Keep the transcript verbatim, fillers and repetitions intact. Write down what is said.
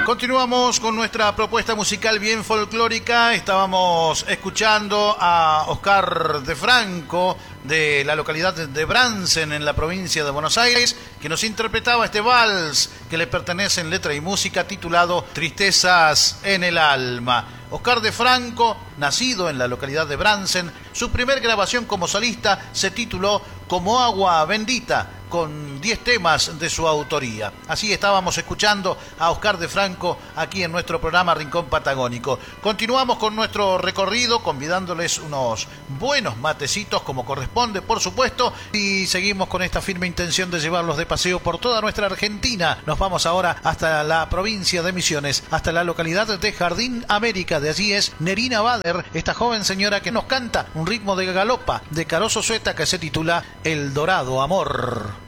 Continuamos con nuestra propuesta musical bien folclórica. Estábamos escuchando a Oscar de Franco, de la localidad de Bransen, en la provincia de Buenos Aires, que nos interpretaba este vals que le pertenece en letra y música, titulado Tristezas en el alma. Oscar de Franco, nacido en la localidad de Bransen, su primer grabación como solista se tituló Como agua bendita, con diez temas de su autoría. Así estábamos escuchando a Oscar de Franco aquí en nuestro programa Rincón Patagónico. Continuamos con nuestro recorrido, convidándoles unos buenos matecitos como corresponde, por supuesto, y seguimos con esta firme intención de llevarlos de paseo por toda nuestra Argentina. Nos vamos ahora hasta la provincia de Misiones, hasta la localidad de Jardín América. De allí es Nerina Bader, esta joven señora que nos canta un ritmo de galopa de Caroso Sueta que se titula El Dorado Amor.